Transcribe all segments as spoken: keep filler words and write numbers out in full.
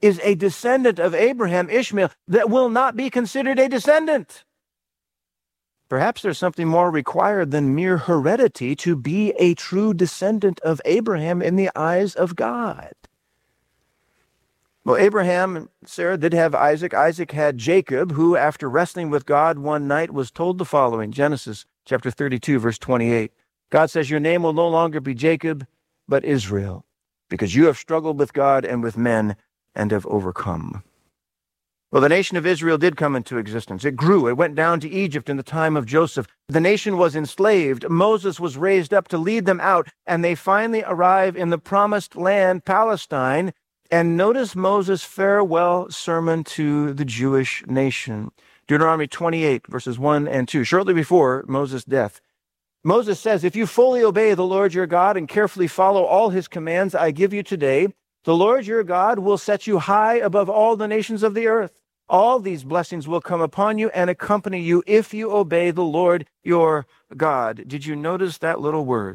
is a descendant of Abraham, Ishmael, that will not be considered a descendant. Perhaps there's something more required than mere heredity to be a true descendant of Abraham in the eyes of God. Well, Abraham and Sarah did have Isaac. Isaac had Jacob, who, after wrestling with God one night, was told the following, Genesis chapter thirty-two, verse twenty-eight. God says, your name will no longer be Jacob, but Israel, because you have struggled with God and with men and have overcome. Well, the nation of Israel did come into existence. It grew. It went down to Egypt in the time of Joseph. The nation was enslaved. Moses was raised up to lead them out, and they finally arrive in the promised land, Palestine. And notice Moses' farewell sermon to the Jewish nation. Deuteronomy twenty-eight, verses one and two, shortly before Moses' death. Moses says, if you fully obey the Lord your God and carefully follow all his commands I give you today, the Lord your God will set you high above all the nations of the earth. All these blessings will come upon you and accompany you if you obey the Lord your God. Did you notice that little word?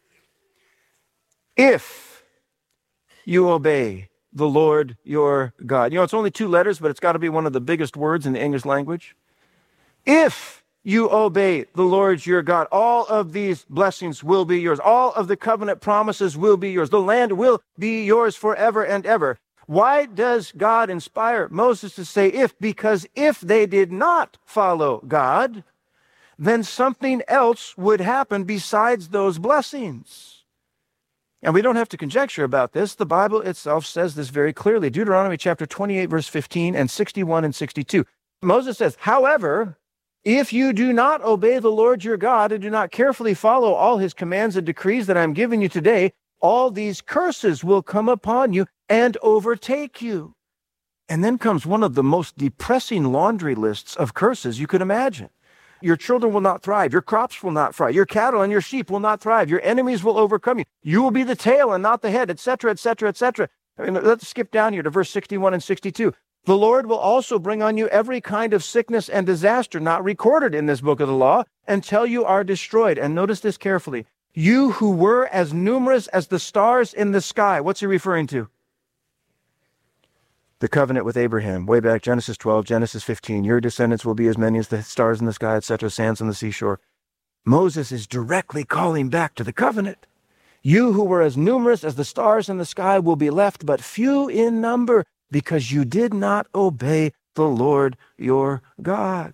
If you obey the Lord your God. You know, it's only two letters, but it's got to be one of the biggest words in the English language. If you obey the Lord your God, all of these blessings will be yours. All of the covenant promises will be yours. The land will be yours forever and ever. Why does God inspire Moses to say if? Because if they did not follow God, then something else would happen besides those blessings. And we don't have to conjecture about this. The Bible itself says this very clearly. Deuteronomy chapter twenty-eight, verse fifteen and sixty-one and sixty-two. Moses says, however, if you do not obey the Lord your God and do not carefully follow all his commands and decrees that I'm giving you today, all these curses will come upon you and overtake you. And then comes one of the most depressing laundry lists of curses you could imagine. Your children will not thrive. Your crops will not thrive. Your cattle and your sheep will not thrive. Your enemies will overcome you. You will be the tail and not the head, et cetera, et cetera, et cetera. I mean, let's skip down here to verse sixty-one and sixty-two. The Lord will also bring on you every kind of sickness and disaster not recorded in this book of the law until you are destroyed. And notice this carefully. You who were as numerous as the stars in the sky. What's he referring to? The covenant with Abraham, way back, Genesis twelve, Genesis fifteen. Your descendants will be as many as the stars in the sky, et cetera, sands on the seashore. Moses is directly calling back to the covenant. You who were as numerous as the stars in the sky will be left but few in number because you did not obey the Lord your God.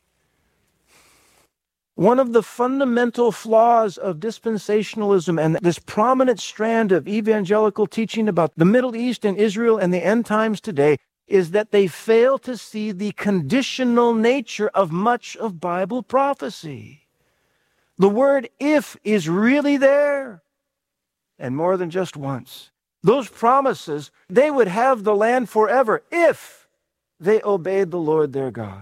One of the fundamental flaws of dispensationalism and this prominent strand of evangelical teaching about the Middle East and Israel and the end times today is that they fail to see the conditional nature of much of Bible prophecy. The word if is really there, and more than just once. Those promises, they would have the land forever if they obeyed the Lord their God.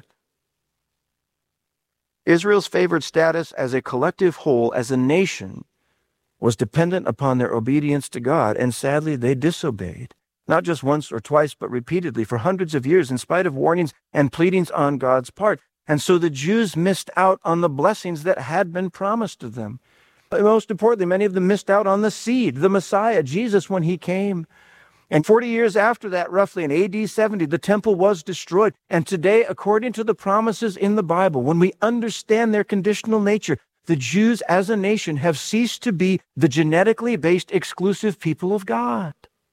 Israel's favored status as a collective whole, as a nation, was dependent upon their obedience to God, and sadly they disobeyed, not just once or twice, but repeatedly for hundreds of years in spite of warnings and pleadings on God's part. And so the Jews missed out on the blessings that had been promised to them. But most importantly, many of them missed out on the seed, the Messiah, Jesus, when he came. And forty years after that, roughly in A D seventy, the temple was destroyed. And today, according to the promises in the Bible, when we understand their conditional nature, the Jews as a nation have ceased to be the genetically based exclusive people of God.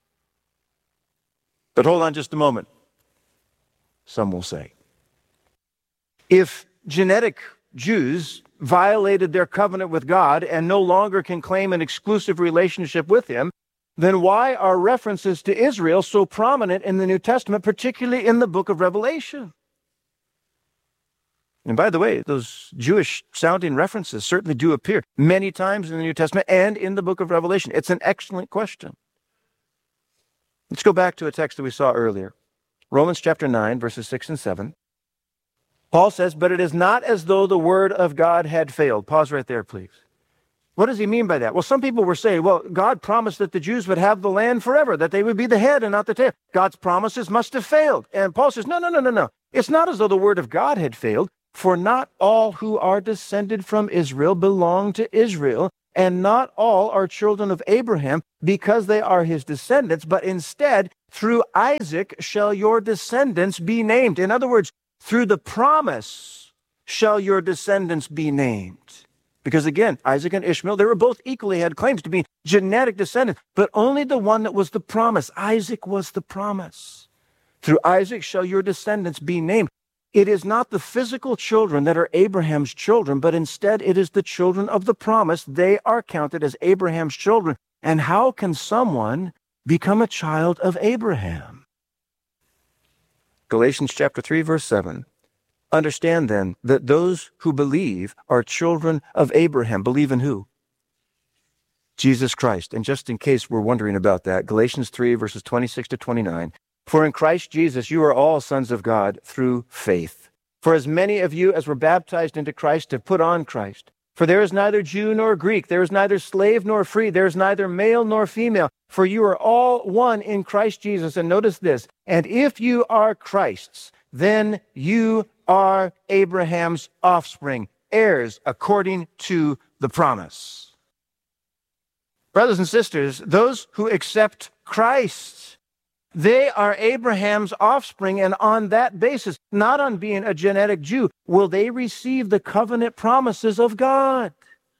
But hold on just a moment. Some will say, if genetic Jews violated their covenant with God and no longer can claim an exclusive relationship with him, then why are references to Israel so prominent in the New Testament, particularly in the book of Revelation? And by the way, those Jewish-sounding references certainly do appear many times in the New Testament and in the book of Revelation. It's an excellent question. Let's go back to a text that we saw earlier. Romans chapter nine, verses six and seven. Paul says, but it is not as though the word of God had failed. Pause right there, please. What does he mean by that? Well, some people were saying, well, God promised that the Jews would have the land forever, that they would be the head and not the tail. God's promises must have failed. And Paul says, no, no, no, no, no. It's not as though the word of God had failed, for not all who are descended from Israel belong to Israel, and not all are children of Abraham because they are his descendants, but instead through Isaac shall your descendants be named. In other words, through the promise shall your descendants be named. Because again, Isaac and Ishmael, they were both equally had claims to be genetic descendants, but only the one that was the promise. Isaac was the promise. Through Isaac shall your descendants be named. It is not the physical children that are Abraham's children, but instead it is the children of the promise. They are counted as Abraham's children. And how can someone become a child of Abraham? Galatians chapter three, verse seven. Understand then that those who believe are children of Abraham. Believe in who? Jesus Christ. And just in case we're wondering about that, Galatians three, verses twenty-six to twenty-nine. For in Christ Jesus you are all sons of God through faith. For as many of you as were baptized into Christ have put on Christ. For there is neither Jew nor Greek, there is neither slave nor free, there is neither male nor female, for you are all one in Christ Jesus. And notice this, and if you are Christ's, then you are Abraham's offspring, heirs according to the promise. Brothers and sisters, those who accept Christ, they are Abraham's offspring, and on that basis, not on being a genetic Jew, will they receive the covenant promises of God.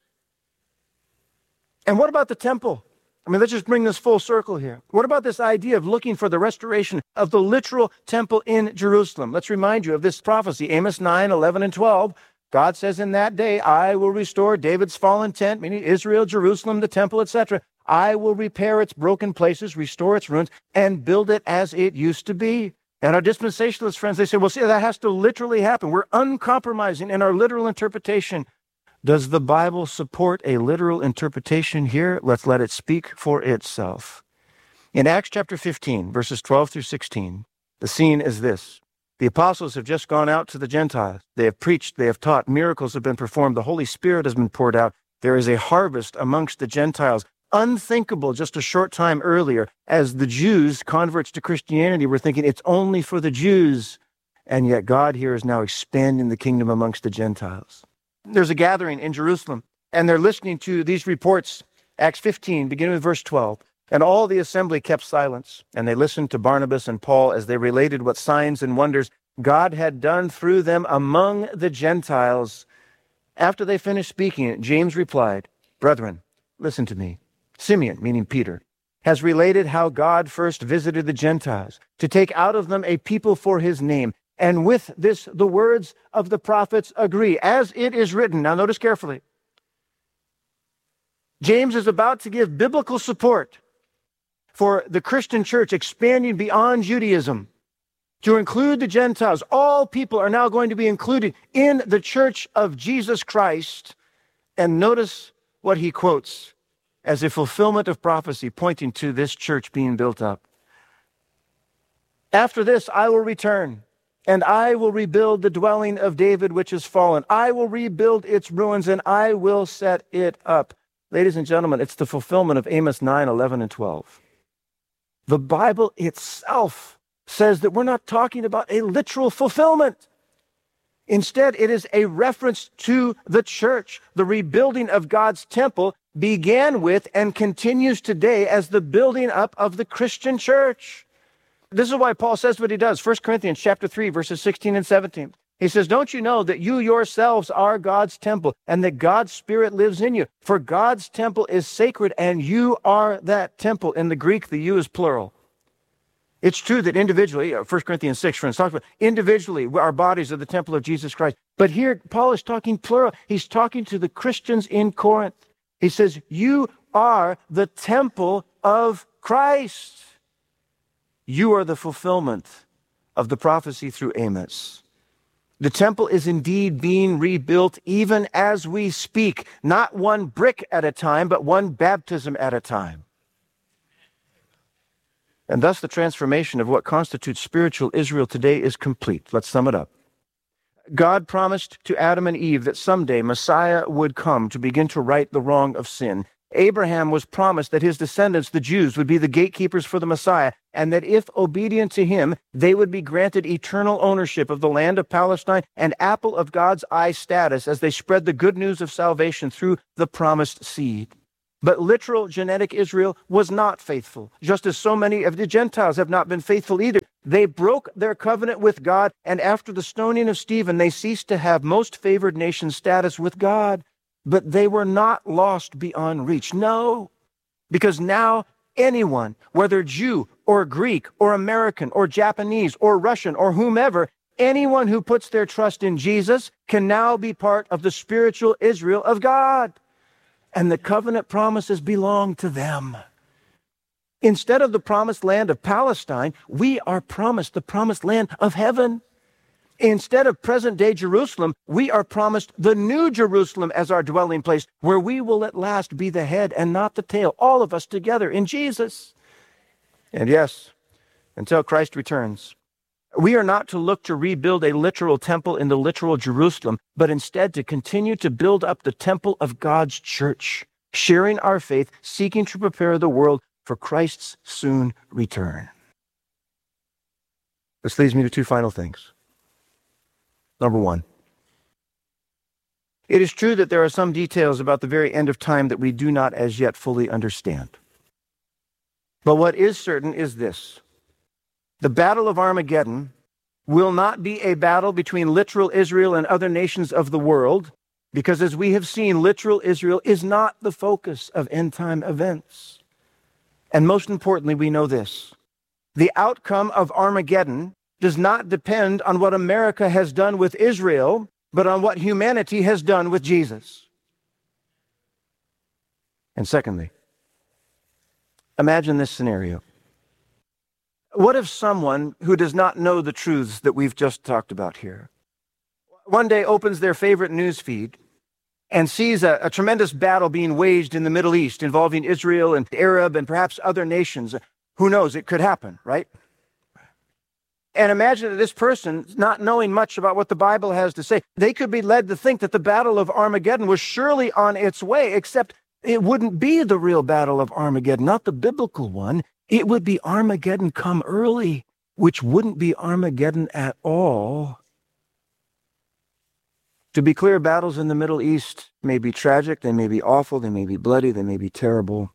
And what about the temple? I mean, let's just bring this full circle here. What about this idea of looking for the restoration of the literal temple in Jerusalem? Let's remind you of this prophecy, Amos nine, eleven, and twelve. God says, in that day, I will restore David's fallen tent, meaning Israel, Jerusalem, the temple, et cetera. I will repair its broken places, restore its ruins, and build it as it used to be. And our dispensationalist friends, they say, well, see, that has to literally happen. We're uncompromising in our literal interpretation. Does the Bible support a literal interpretation here? Let's let it speak for itself. In Acts chapter fifteen, verses twelve through sixteen, the scene is this. The apostles have just gone out to the Gentiles. They have preached, they have taught, miracles have been performed, the Holy Spirit has been poured out. There is a harvest amongst the Gentiles, unthinkable just a short time earlier, as the Jews, converts to Christianity, were thinking it's only for the Jews. And yet God here is now expanding the kingdom amongst the Gentiles. There's a gathering in Jerusalem, and they're listening to these reports, Acts fifteen, beginning with verse twelve. And all the assembly kept silence, and they listened to Barnabas and Paul as they related what signs and wonders God had done through them among the Gentiles. After they finished speaking, James replied, Brethren, listen to me. Simeon, meaning Peter, has related how God first visited the Gentiles to take out of them a people for his name. And with this, the words of the prophets agree, as it is written. Now notice carefully. James is about to give biblical support for the Christian church expanding beyond Judaism to include the Gentiles. All people are now going to be included in the church of Jesus Christ. And notice what he quotes as a fulfillment of prophecy pointing to this church being built up. After this, I will return, and I will rebuild the dwelling of David which is fallen. I will rebuild its ruins, and I will set it up. Ladies and gentlemen, it's the fulfillment of Amos nine, eleven, and twelve. The Bible itself says that we're not talking about a literal fulfillment. Instead, it is a reference to the church. The rebuilding of God's temple began with and continues today as the building up of the Christian church. This is why Paul says what he does. First Corinthians chapter three, verses sixteen and seventeen. He says, don't you know that you yourselves are God's temple and that God's Spirit lives in you? For God's temple is sacred and you are that temple. In the Greek, the you is plural. It's true that individually, First Corinthians six, for instance, talks about individually, our bodies are the temple of Jesus Christ. But here, Paul is talking plural. He's talking to the Christians in Corinth. He says, you are the temple of Christ. You are the fulfillment of the prophecy through Amos. The temple is indeed being rebuilt even as we speak, not one brick at a time, but one baptism at a time. And thus the transformation of what constitutes spiritual Israel today is complete. Let's sum it up. God promised to Adam and Eve that someday Messiah would come to begin to right the wrong of sin. Abraham was promised that his descendants, the Jews, would be the gatekeepers for the Messiah, and that if obedient to him, they would be granted eternal ownership of the land of Palestine and apple of God's eye status as they spread the good news of salvation through the promised seed. But literal genetic Israel was not faithful, just as so many of the Gentiles have not been faithful either. They broke their covenant with God, and after the stoning of Stephen, they ceased to have most favored nation status with God. But they were not lost beyond reach. No, because now anyone, whether Jew or Greek or American or Japanese or Russian or whomever, anyone who puts their trust in Jesus can now be part of the spiritual Israel of God. And the covenant promises belong to them. Instead of the promised land of Palestine, we are promised the promised land of heaven. Instead of present-day Jerusalem, we are promised the new Jerusalem as our dwelling place, where we will at last be the head and not the tail, all of us together in Jesus. And yes, until Christ returns, we are not to look to rebuild a literal temple in the literal Jerusalem, but instead to continue to build up the temple of God's church, sharing our faith, seeking to prepare the world for Christ's soon return. This leads me to two final things. Number one, it is true that there are some details about the very end of time that we do not as yet fully understand. But what is certain is this. The Battle of Armageddon will not be a battle between literal Israel and other nations of the world, because as we have seen, literal Israel is not the focus of end-time events. And most importantly, we know this. The outcome of Armageddon does not depend on what America has done with Israel, but on what humanity has done with Jesus. And secondly, imagine this scenario. What if someone who does not know the truths that we've just talked about here, one day opens their favorite news feed and sees a, a tremendous battle being waged in the Middle East involving Israel and Arab and perhaps other nations? Who knows? It could happen, right? And imagine that this person, not knowing much about what the Bible has to say, they could be led to think that the Battle of Armageddon was surely on its way, except it wouldn't be the real Battle of Armageddon, not the biblical one. It would be Armageddon come early, which wouldn't be Armageddon at all. To be clear, battles in the Middle East may be tragic, they may be awful, they may be bloody, they may be terrible.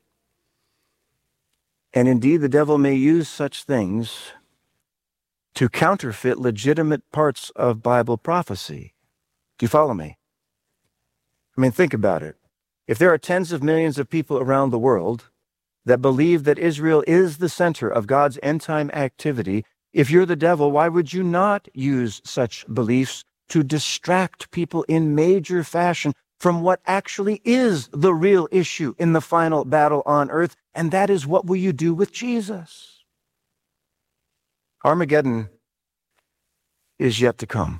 And indeed, the devil may use such things to counterfeit legitimate parts of Bible prophecy. Do you follow me? I mean, think about it. If there are tens of millions of people around the world that believe that Israel is the center of God's end-time activity, if you're the devil, why would you not use such beliefs to distract people in major fashion from what actually is the real issue in the final battle on earth? And that is, what will you do with Jesus? Armageddon is yet to come.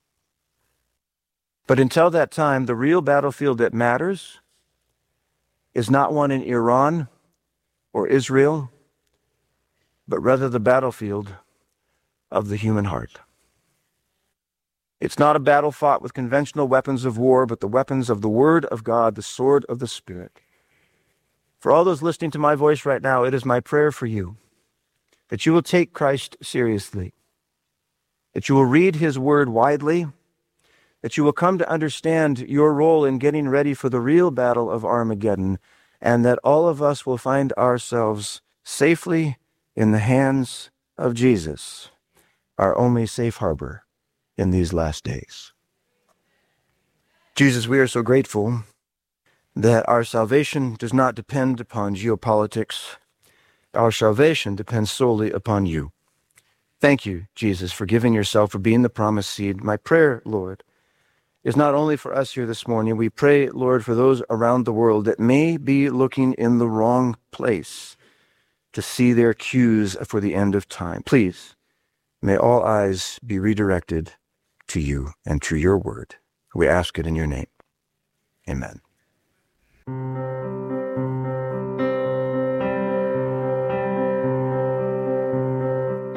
But until that time, the real battlefield that matters is not one in Iran or Israel, but rather the battlefield of the human heart. It's not a battle fought with conventional weapons of war, but the weapons of the Word of God, the sword of the Spirit. For all those listening to my voice right now, it is my prayer for you that you will take Christ seriously, that you will read His Word widely, that you will come to understand your role in getting ready for the real battle of Armageddon, and that all of us will find ourselves safely in the hands of Jesus, our only safe harbor in these last days. Jesus, we are so grateful that our salvation does not depend upon geopolitics. Our salvation depends solely upon you. Thank you, Jesus, for giving yourself, for being the promised seed. My prayer, Lord, is not only for us here this morning. We pray, Lord, for those around the world that may be looking in the wrong place to see their cues for the end of time. Please, may all eyes be redirected to you and to your word. We ask it in your name. Amen.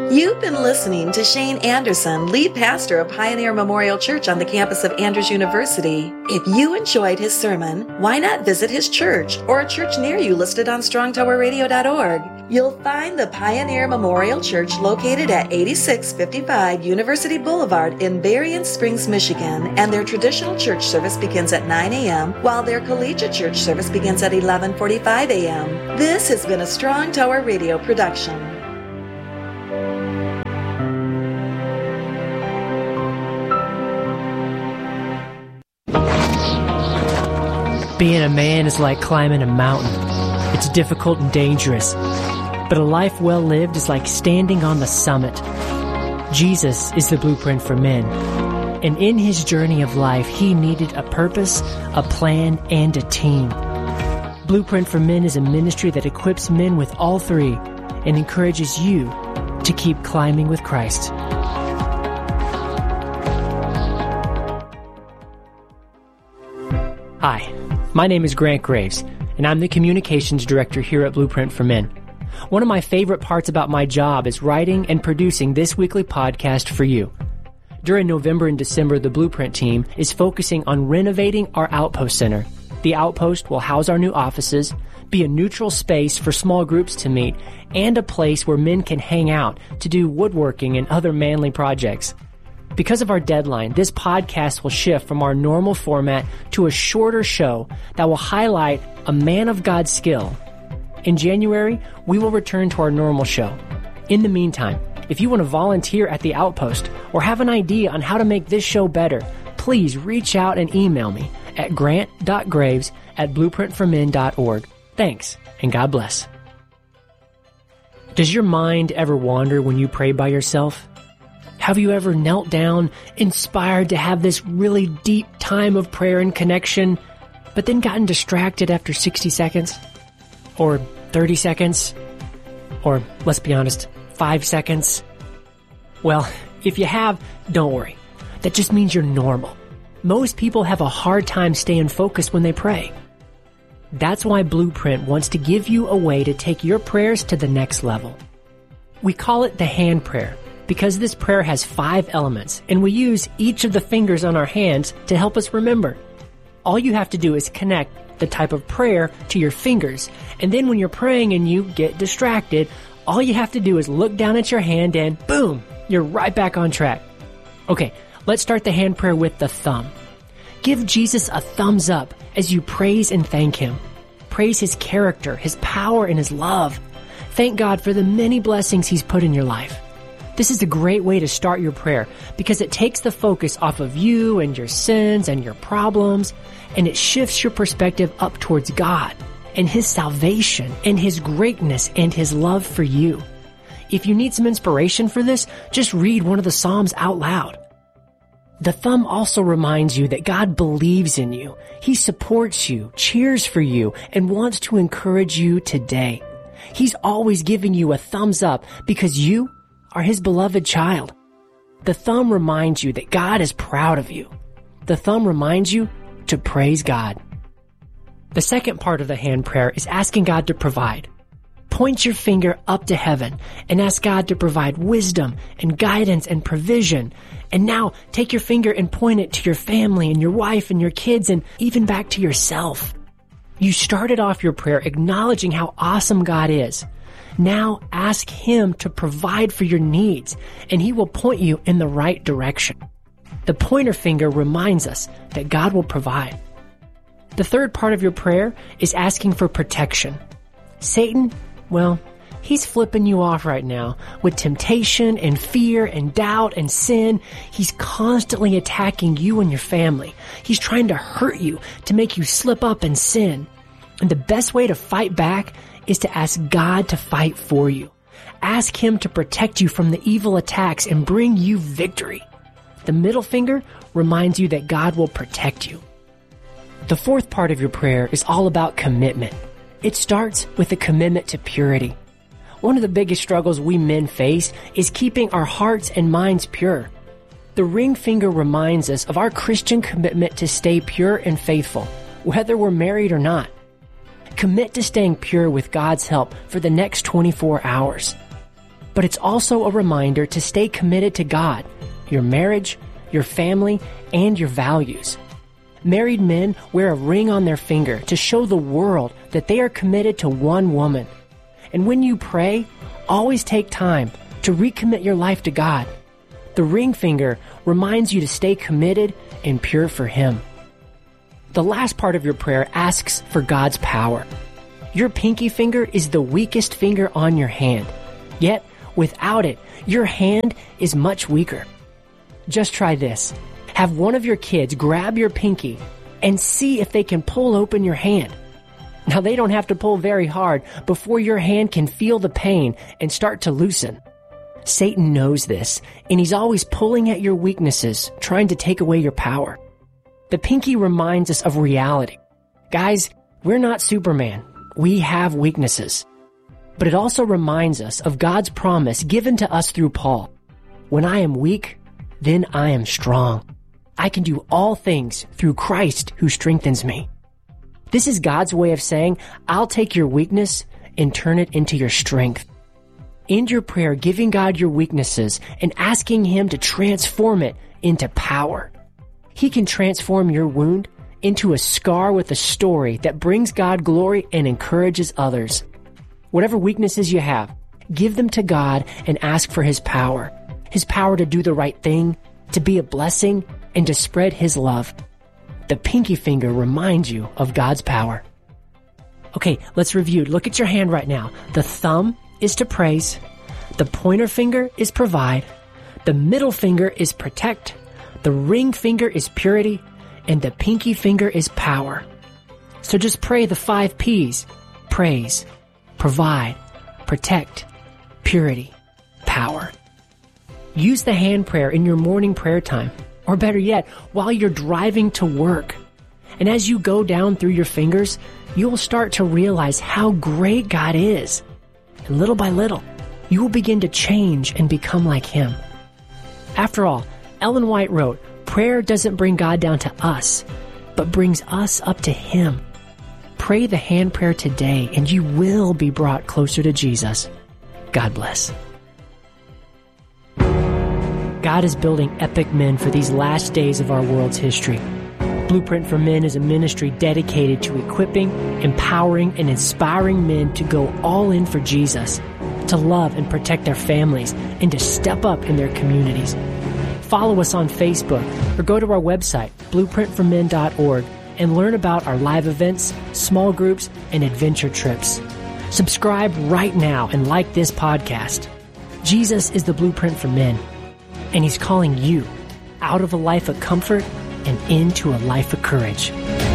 You've been listening to Shane Anderson, lead pastor of Pioneer Memorial Church on the campus of Andrews University. If you enjoyed his sermon, why not visit his church or a church near you listed on strong tower radio dot org? You'll find the Pioneer Memorial Church located at eighty-six fifty-five University Boulevard in Berrien Springs, Michigan, and their traditional church service begins at nine a.m., while their collegiate church service begins at eleven forty-five a.m. This has been a Strong Tower Radio production. Being a man is like climbing a mountain. It's difficult and dangerous. But a life well lived is like standing on the summit. Jesus is the blueprint for men. And in his journey of life, he needed a purpose, a plan, and a team. Blueprint for Men is a ministry that equips men with all three and encourages you to keep climbing with Christ. Hi. My name is Grant Graves, and I'm the Communications Director here at Blueprint for Men. One of my favorite parts about my job is writing and producing this weekly podcast for you. During November and December, the Blueprint team is focusing on renovating our Outpost Center. The Outpost will house our new offices, be a neutral space for small groups to meet, and a place where men can hang out to do woodworking and other manly projects. Because of our deadline, this podcast will shift from our normal format to a shorter show that will highlight a man of God's skill. In January, we will return to our normal show. In the meantime, if you want to volunteer at the Outpost or have an idea on how to make this show better, please reach out and email me at grant dot graves at blueprint for men dot org. Thanks, and God bless. Does your mind ever wander when you pray by yourself? Have you ever knelt down, inspired to have this really deep time of prayer and connection, but then gotten distracted after sixty seconds? Or thirty seconds? Or, let's be honest, five seconds? Well, if you have, don't worry. That just means you're normal. Most people have a hard time staying focused when they pray. That's why Blueprint wants to give you a way to take your prayers to the next level. We call it the hand prayer, because this prayer has five elements, and we use each of the fingers on our hands to help us remember. All you have to do is connect the type of prayer to your fingers, and then when you're praying and you get distracted, all you have to do is look down at your hand and boom, you're right back on track. Okay, let's start the hand prayer with the thumb. Give Jesus a thumbs up as you praise and thank him. Praise his character, his power, and his love. Thank God for the many blessings he's put in your life. This is a great way to start your prayer because it takes the focus off of you and your sins and your problems, and it shifts your perspective up towards God and his salvation and his greatness and his love for you. If you need some inspiration for this, just read one of the Psalms out loud. The thumb also reminds you that God believes in you. He supports you, cheers for you, and wants to encourage you today. He's always giving you a thumbs up because you are his beloved child. The thumb reminds you that God is proud of you. The thumb reminds you to praise God. The second part of the hand prayer is asking God to provide. Point your finger up to heaven and ask God to provide wisdom and guidance and provision. And now take your finger and point it to your family and your wife and your kids and even back to yourself. You started off your prayer acknowledging how awesome God is. Now ask him to provide for your needs, and he will point you in the right direction. The pointer finger reminds us that God will provide. The third part of your prayer is asking for protection. Satan, well, he's flipping you off right now with temptation and fear and doubt and sin. He's constantly attacking you and your family. He's trying to hurt you, to make you slip up and sin. And the best way to fight back is to ask God to fight for you. Ask him to protect you from the evil attacks and bring you victory. The middle finger reminds you that God will protect you. The fourth part of your prayer is all about commitment. It starts with a commitment to purity. One of the biggest struggles we men face is keeping our hearts and minds pure. The ring finger reminds us of our Christian commitment to stay pure and faithful, whether we're married or not. Commit to staying pure with God's help for the next twenty-four hours. but it's also a reminder to stay committed to God, your marriage, your family, and your values. Married men wear a ring on their finger to show the world that they are committed to one woman. And when you pray, always take time to recommit your life to God. The ring finger reminds you to stay committed and pure for Him. The last part of your prayer asks for God's power. Your pinky finger is the weakest finger on your hand. Yet, without it, your hand is much weaker. Just try this. Have one of your kids grab your pinky and see if they can pull open your hand. Now, they don't have to pull very hard before your hand can feel the pain and start to loosen. Satan knows this, and he's always pulling at your weaknesses, trying to take away your power. The pinky reminds us of reality. Guys, we're not Superman. We have weaknesses. But it also reminds us of God's promise given to us through Paul. When I am weak, then I am strong. I can do all things through Christ who strengthens me. This is God's way of saying, I'll take your weakness and turn it into your strength. End your prayer giving God your weaknesses and asking Him to transform it into power. He can transform your wound into a scar with a story that brings God glory and encourages others. Whatever weaknesses you have, give them to God and ask for His power. His power to do the right thing, to be a blessing, and to spread His love. The pinky finger reminds you of God's power. Okay, let's review. Look at your hand right now. The thumb is to praise. The pointer finger is provide. The middle finger is protect. The ring finger is purity. And the pinky finger is power. So just pray the five P's. Praise, provide, protect, purity, power. Use the hand prayer in your morning prayer time. Or better yet, while you're driving to work. And as you go down through your fingers, you'll start to realize how great God is. And little by little, you will begin to change and become like Him. After all, Ellen White wrote, prayer doesn't bring God down to us, but brings us up to Him. Pray the hand prayer today, and you will be brought closer to Jesus. God bless. God is building epic men for these last days of our world's history. Blueprint for Men is a ministry dedicated to equipping, empowering, and inspiring men to go all in for Jesus, to love and protect their families, and to step up in their communities. Follow us on Facebook or go to our website, blueprint for men dot org, and learn about our live events, small groups, and adventure trips. Subscribe right now and like this podcast. Jesus is the blueprint for men, and He's calling you out of a life of comfort and into a life of courage.